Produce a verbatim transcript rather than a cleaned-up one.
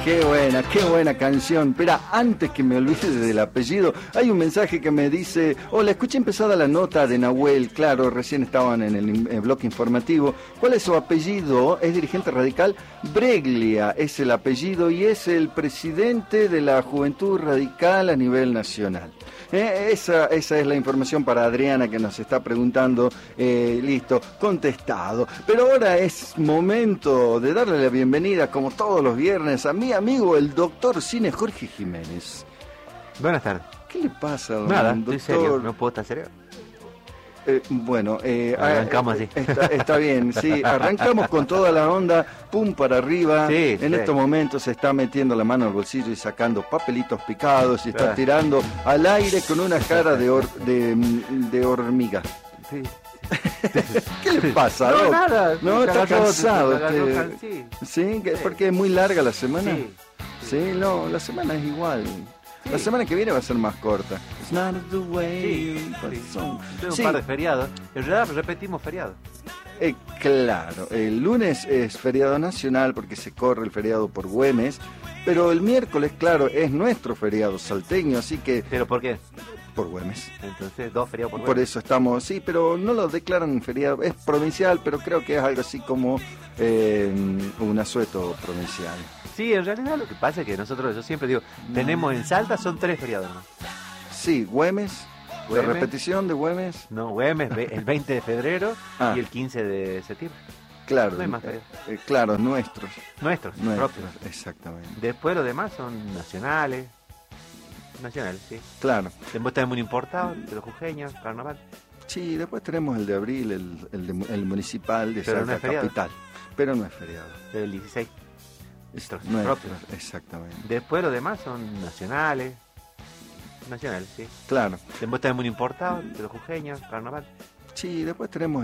Qué buena, qué buena canción. Espera, antes que me olvide del apellido, hay un mensaje que me dice: hola, escuché empezada la nota de Nahuel. Claro, recién estaban en el, el bloque informativo. ¿Cuál es su apellido? Es dirigente radical. Breglia es el apellido y es el presidente de la Juventud Radical a nivel nacional. Eh, esa, esa es la información para Adriana, que nos está preguntando. Eh, listo, contestado. Pero ahora es momento de darle la bienvenida, como todos los viernes, a mi amigo el doctor Cine Jorge Jiménez. Buenas tardes. ¿Qué le pasa, don Nada, doctor? estoy serio, no puedo estar serio. Eh, bueno, eh, arrancamos eh, así. Está, está bien, sí, arrancamos con toda la onda, pum para arriba. Sí, en sí. estos momentos se está metiendo la mano al bolsillo y sacando papelitos picados y está Ah. tirando al aire con una cara de, hor- de, de hormiga. Sí. ¿Qué le pasa, No, Doc? nada. No, Me está agarró- cansado me agarró usted. can- sí. ¿Sí? ¿Que- Sí. ¿Porque es muy larga la semana? Sí. Sí, no, la semana es igual. La Sí. semana que viene va a ser más corta. It's not the way Sí, you put sí. some- Tengo un Sí. par de feriados. En realidad repetimos feriados. Eh, claro, el lunes es feriado nacional porque se corre el feriado por Güemes, pero el miércoles, claro, es nuestro feriado salteño, así que ¿Pero por qué? por Güemes. Entonces, dos feriados por Por mes. eso estamos, sí, pero no lo declaran feriado, es provincial, pero creo que es algo así como eh, un asueto provincial. Sí, en realidad lo que pasa es que nosotros, yo siempre digo, tenemos en Salta, son tres feriados, ¿no? Sí, Güemes, la Güemes. repetición de Güemes, No, Güemes, ve- el veinte de febrero Ah. y el quince de septiembre. claro, No hay más eh, feriados. eh, claro, nuestros, Nuestros, nuestros, propios. exactamente, Después los demás son nacionales. Nacionales, sí. claro. Después tenemos un importado, de los jujeños, carnaval. Sí, después tenemos el de abril, el, el, de- el municipal de Pero no Salta es feriado. Capital, pero no es feriado. El dieciséis. Es Nuestros nuestro, propios. exactamente. Después los demás son nacionales. Nacionales, sí. Claro. Después tenemos un importado, de los jujeños, carnaval. Sí, después tenemos